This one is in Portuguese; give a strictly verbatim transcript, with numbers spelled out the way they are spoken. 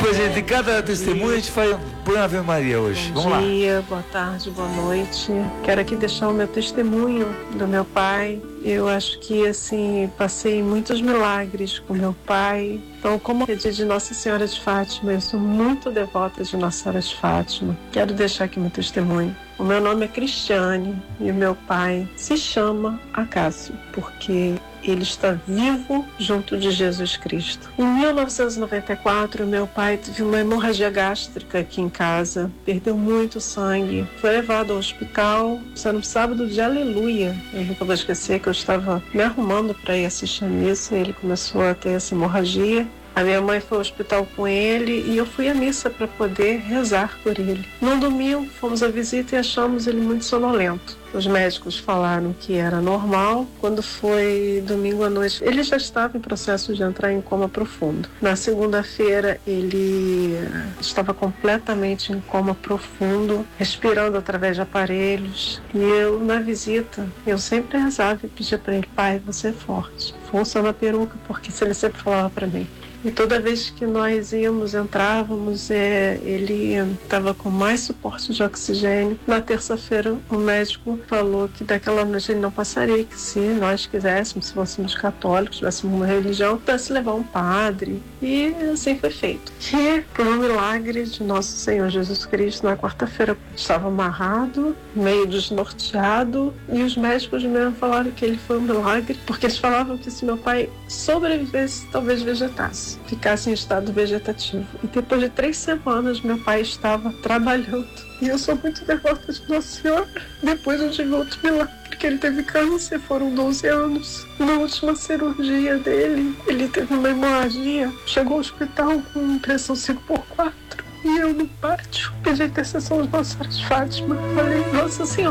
depois de cada testemunho a gente faz põe uma Ave Maria hoje. Bom Vamos dia, lá. boa tarde, boa noite. Quero aqui deixar o meu testemunho do meu pai. Eu acho que, assim, passei muitos milagres com meu pai. Então, como é dia de Nossa Senhora de Fátima, eu sou muito devota de Nossa Senhora de Fátima. Quero deixar aqui meu testemunho. O meu nome é Cristiane e o meu pai se chama Acácio, porque ele está vivo junto de Jesus Cristo. Em mil novecentos e noventa e quatro, meu pai teve uma hemorragia gástrica aqui em casa, perdeu muito sangue, foi levado ao hospital, só no sábado de Aleluia. Eu nunca vou esquecer que eu estava me arrumando para ir assistir a missa e ele começou a ter essa hemorragia. A minha mãe foi ao hospital com ele e eu fui à missa para poder rezar por ele. No domingo, fomos à visita e achamos ele muito sonolento. Os médicos falaram que era normal. Quando foi domingo à noite, ele já estava em processo de entrar em coma profundo. Na segunda-feira, ele estava completamente em coma profundo, respirando através de aparelhos. E eu, na visita, eu sempre rezava e pedia para ele: pai, você é forte. Força na peruca, porque ele sempre falava para mim. E toda vez que nós íamos, entrávamos, é, ele estava com mais suporte de oxigênio. Na terça-feira, o médico falou que daquela noite ele não passaria, que se nós quiséssemos, se fôssemos católicos, tivéssemos uma religião, pudesse levar um padre. E assim foi feito. E, por um milagre de nosso Senhor Jesus Cristo, na quarta-feira estava amarrado, meio desnorteado, e os médicos mesmo falaram que ele foi um milagre, porque eles falavam que se meu pai sobrevivesse, talvez vegetasse, ficasse em estado vegetativo. E depois de três semanas, meu pai estava trabalhando. E eu sou muito devota de Nossa Senhora. Depois eu tive outro milagre, que ele teve câncer, foram doze anos. Na última cirurgia dele, ele teve uma hemorragia, chegou ao hospital com pressão cinco por quatro. E eu, no pátio, pedi intercessão de Nossa Senhora de Fátima. Falei: Nossa Senhora,